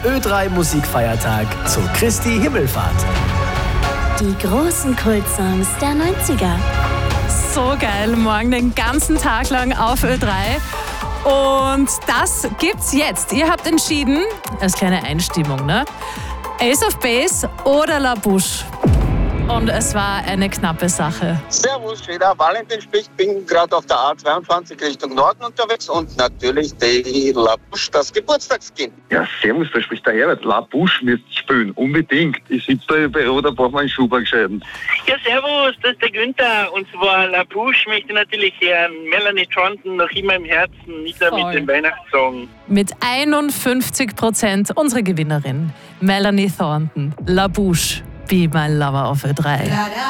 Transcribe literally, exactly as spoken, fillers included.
Ö drei Musikfeiertag zu Christi Himmelfahrt. Die großen Kultsongs der neunziger. So geil, morgen den ganzen Tag lang auf Ö drei. Und das gibt's jetzt. Ihr habt entschieden, als kleine Einstimmung, ne? Ace of Base oder La Bouche. Und es war eine knappe Sache. Servus, Schäder, Valentin spricht. Bin gerade auf der A zweiundzwanzig Richtung Norden unterwegs und natürlich die La Bouche, das Geburtstagskind. Ja, servus, da spricht der Herbert. La Bouche müsst spielen, unbedingt. Ich sitze da im Büro, da braucht man einen Schuber gescheiden. Ja, servus, das ist der Günther. Und zwar La Bouche möchte natürlich hören. Melanie Thornton noch immer im Herzen, nicht nur mit dem Weihnachtssong. Mit einundfünfzig Prozent unsere Gewinnerin, Melanie Thornton. La Bouche, Be My Lover auf Ö drei.